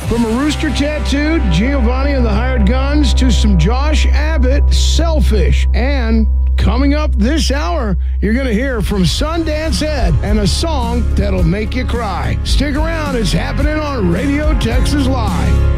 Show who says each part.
Speaker 1: From a rooster tattooed Giovanni and the Hired Guns to some Josh Abbott, Selfish. And coming up this hour, you're going to hear from Sundance Ed and a song that'll make you cry. Stick around, it's happening on Radio Texas Live.